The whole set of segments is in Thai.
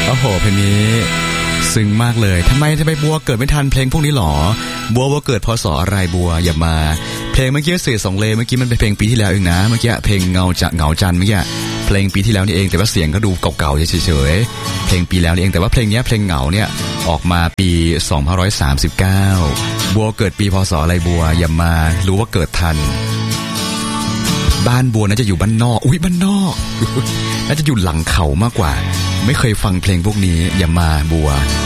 โอ้โหเพลงนี้ซึ้งมากเลยทำไมบัวเกิดไม่ทันเพลงพวกนี้หรอบัวเกิดพศอะไรบัวอย่ามาเพลงเมื่อกี้เสียสองเลเมื่อกี้มันเป็นเพลงปีที่แล้วเองนะเมื่อกี้เพลงเหงาจันเมื่อกี้เพลงปีที่แล้วนี่เองแต่ว่าเสียงก็ดูเก่าๆเฉยๆเพลงปีแล้วนี่เองแต่ว่าเพลงนี้เพลงเหงาเนี่ยออกมาปี2539บัวเกิดปีพศอะไรบัวอย่ามารู้ว่าเกิดทันบ้านบัวน่าจะอยู่บ้านนอกอุ๊ยบ้านนอกน่าจะอยู่หลังเขามากกว่าไม่เคยฟังเพลงพวกนี้อย่ามาบัว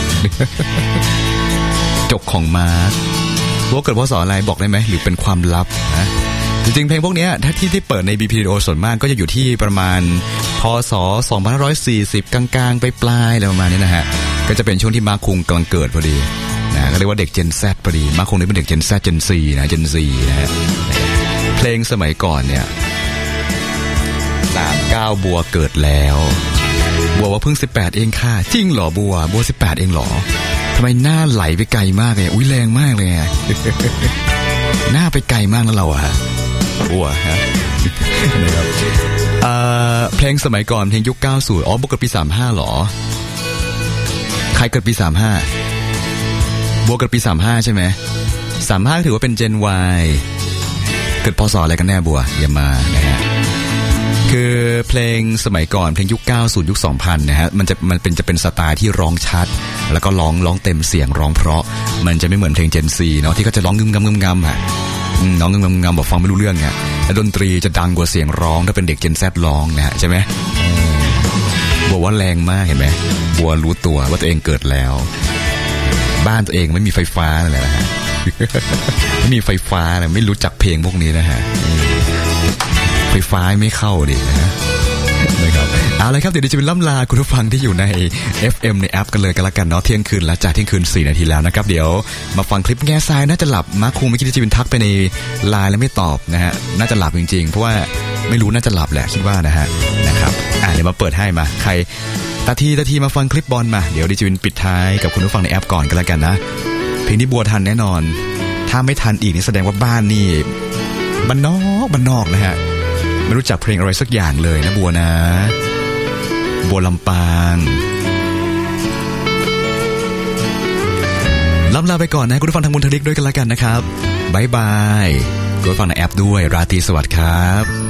จกของมาบัวเกิดพศอะไรบอกได้ไหมหรือเป็นความลับนะจริงๆเพลงพวกนี้ถ้าที่เปิดใน BPO ส่วนมากก็จะอยู่ที่ประมาณพศ2540กลางๆไปปลายอะไรประมาณนี้นะฮะก็จะเป็นช่วงที่มาร์คคุงกำลังเกิดพอดีนะก็เรียกว่าเด็ก Gen Z พอดีมาร์คคุงนี่เป็นเด็ก Gen Z Gen C นะ Gen C นะฮะเพลงสมัยก่อนเนี่ย39บัวเกิดแล้วบัวว่าเพิ่ง18เองค่ะจริงเหรอบัว18เองเหรอทำไมหน้าไหลไปไกลมากเลยอุ๊ยแรงมากเลยหน้าไปไกลมากแล้วเราอะบัวฮะนะครับเพลงสมัยก่อนเพลงยุค90อ๋อบัวเกิดปี35เหรอใครเกิดปี35บัวเกิดปี35ใช่ไหม35ถือว่าเป็น Gen Y เกิดพศอะไรกันแน่บัวอย่ามานะฮะคือเพลงสมัยก่อนเพลงยุค90ยุค2000นะฮะมันจะเป็นสไตล์ที่ร้องชัดแล้วก็ร้องเต็มเสียงร้องเพราะมันจะไม่เหมือนเพลง Gen Z เนาะที่ก็จะร้องงึมๆฮะน้องงำบอกฟังไม่รู้เรื่องไงแล้วดนตรีจะดังกว่าเสียงร้องถ้าเป็นเด็ก Gen Z ร้องนะฮะใช่ไหมบัวว่าแรงมากเห็นไหมบัวรู้ตัวว่าตัวเองเกิดแล้วบ้านตัวเองไม่มีไฟฟ้าอะไรนะฮะไม่มีไฟฟ้าเลยไม่รู้จักเพลงพวกนี้นะฮะไฟฟ้าไม่เข้าดินะครับเอาเลยครับเดี๋ยวจะเป็นล่ำลาคุณผู้ฟังที่อยู่ใน FM ในแอปกันเลยกันละกันเนาะเที่ยงคืนแล้วจากเที่ยงคืน4 นาทีแล้วนะครับเดี๋ยวมาฟังคลิปแง่ทรายน่าจะหลับมาคงเมื่อกี้ที่จะเป็นทักไปในไลน์แล้วไม่ตอบนะฮะน่าจะหลับจริงๆเพราะว่าไม่รู้น่าจะหลับแหละคิดว่านะฮะนะครับเดี๋ยวมาเปิดให้มาใครตาทีมาฟังคลิปบอลมาเดี๋ยวดิจิวินปิดท้ายกับคุณผู้ฟังในแอปก่อนกันละกันนะเพลงนี้บัวทันแน่นอนถ้าไม่ทันอีกนี่แสดงว่าบ้านนี่บ้านนอกนะฮะไม่รู้จักเพลงอะไรสักอย่างเลยนะบัวนะบัวลำปางล่ำลาไปก่อนนะคุณผู้ฟังทางมูลทลิกด้วยกันละกันนะครับบ๊ายบายคุณผู้ฟังในแอปด้วยราตรีสวัสดิ์ครับ